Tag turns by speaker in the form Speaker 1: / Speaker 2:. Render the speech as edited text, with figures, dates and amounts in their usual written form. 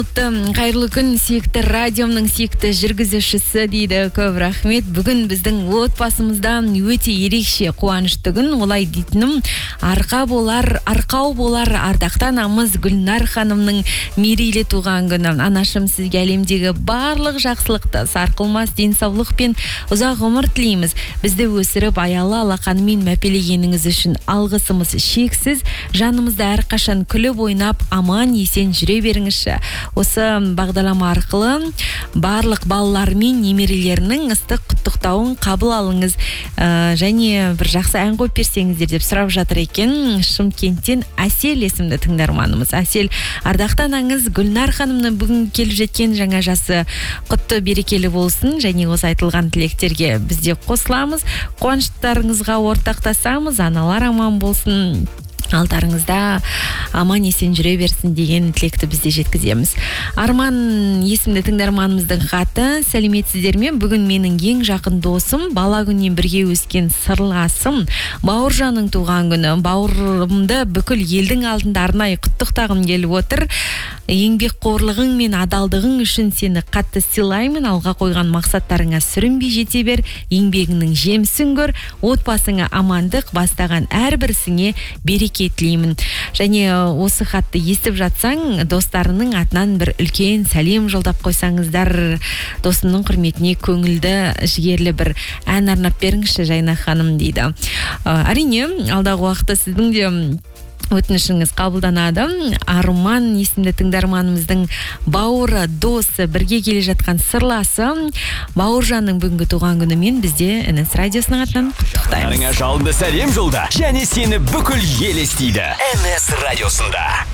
Speaker 1: Қайырлы күн, сүйікті радиомның сүйікті жүргізушісі дейді. Көп рахмет. Бүгін біздің отбасымызда өте ерекше қуанышты күн. Олай дейтінім, арқау болар ардақты анамыз Гүлнар ханымның мерейлі туған күні. Анашым, сізге әлемдегі барлық жақсылықты, сарқылмас денсаулық пен ұзақ ғұмыр тілейміз. Бізді өсіріп, аялы алақанымен мәпелегеніңіз үшін алғысымыз шексіз. Жанымызда әрқашан күліп ойнап, аман есен жүре беріңізші. Осы бағдарлама арқылы барлық балалар мен немерелерінің ыстық құттықтауын қабыл алыңыз, және бір жақсы ән қойып берсеңіздер деп сұрап жатыр екен. Шымкенттен Әсел есімді тыңдарманымыз. Әсел, ардақты анаңыз Гүлнар ханымның бүгін келіп жеткен жаңа жасы құтты берекелі болсын, және осы айтылған тілектерге бізде қосыламыз. Қуаныштарыңызға ортақтасамыз, аналар аман болсын, алдарыңызда аман есен жүре берсін деген тілекті бізде жеткіземіз. Арман есімді тыңдарманымыздың хаты: сәлеметсіздер ме? Бүгін менің ең жақын досым, бала күннен бірге өскен сырласым Бауыржанның туған күні. Бауырымды бүкіл елдің алдында арнайы құттықтағым келіп отыр. Еңбекқорлығың мен адалдығың үшін сені қатты сыйлаймын. Алға қойған мақсаттарыңа сүрінбей жете бер. Еңбегіңнің жемісін көр. Отбасыңа амандық, бастаған әрбір ісіңе береке тілеймін. Және осы хатты естіп жатсаң, достарының атынан бір үлкен сәлем жолдап қойсаңыздар, досымның құрметіне көңілді, жігерлі бір ән арнап беріңізші Жайна ханым дейді. Әрине, алдағы уақытта сіздің де өтінішіңіз қабылданады. Арман есімді тыңдарманымыздың бауыры, досы, бірге келе жатқан сырласы Бауыржанның бүгінгі туған күнімен бізде НС радиосының атынан құттықтаймыз.
Speaker 2: Жалынды сәлем жолда, және сені бүкіл ел естиді. НС радиосында.